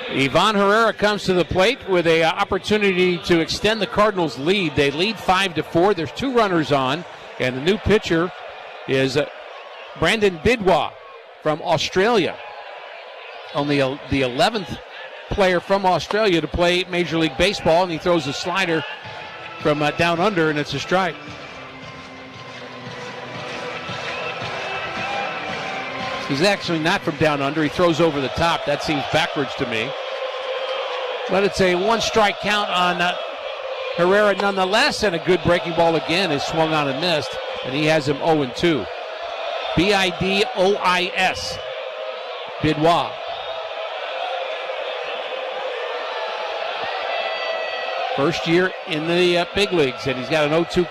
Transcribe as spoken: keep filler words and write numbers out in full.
Ivan Herrera comes to the plate with an uh, opportunity to extend the Cardinals' lead. They lead five to four. There's two runners on, and the new pitcher is uh, Brandon Bidwa from Australia. Only uh, the eleventh player from Australia to play Major League Baseball, and he throws a slider from uh, down under, and it's a strike. He's actually not from down under. He throws over the top. That seems backwards to me. But it's a one-strike count on uh, Herrera nonetheless, and a good breaking ball again is swung on and missed, and he has him oh and two. B I D O I S. Bidwa. First year in the uh, big leagues, and he's got an oh two